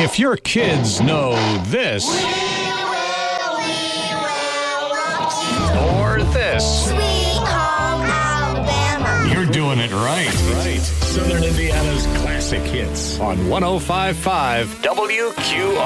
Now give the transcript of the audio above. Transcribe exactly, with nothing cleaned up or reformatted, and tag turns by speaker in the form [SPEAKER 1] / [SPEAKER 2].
[SPEAKER 1] If your kids know this or this,
[SPEAKER 2] Sweet Home Alabama.
[SPEAKER 1] you're doing it right.
[SPEAKER 3] Right. Southern Indiana's classic hits.
[SPEAKER 1] On one oh five point five W Q R.